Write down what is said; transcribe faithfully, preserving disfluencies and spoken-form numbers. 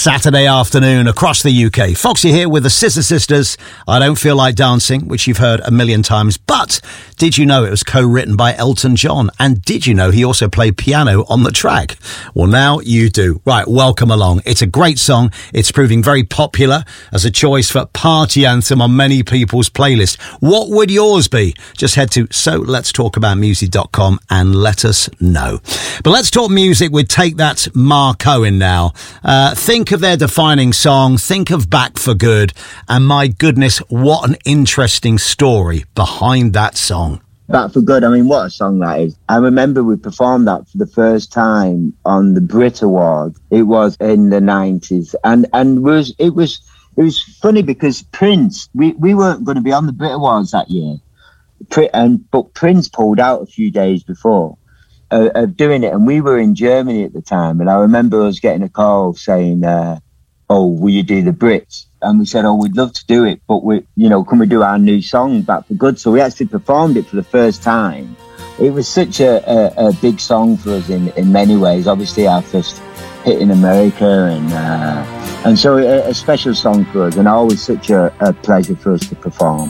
Saturday afternoon across the U K. Foxy here with the Scissor Sisters. I Don't Feel Like Dancing, which you've heard a million times. But did you know it was co-written by Elton John? And did you know he also played piano on the track? Well, now you do. Right, welcome along. It's a great song. It's proving very popular as a choice for party anthem on many people's playlists. What would yours be? Just head to so lets talk about music dot com and let us know. But let's talk music with Take That Mark Cohen now. Uh, think of their defining song, think of Back for Good, and my goodness, what an interesting story behind that song. Back for Good, I mean, what a song that is. I remember we performed that for the first time on the Brit Award. It was in the nineties, and and was it was it was funny because Prince, we, we weren't going to be on the Brit Awards that year, and but Prince pulled out a few days before uh, of doing it, and we were in Germany at the time, and I remember us getting a call saying, uh, "Oh, will you do the Brits?" And we said, "Oh, we'd love to do it, but we, you know, can we do our new song, Back for Good?" So we actually performed it for the first time. It was such a, a, a big song for us in, in many ways. Obviously, our first hit in America, and uh, and so a, a special song for us, and always such a, a pleasure for us to perform.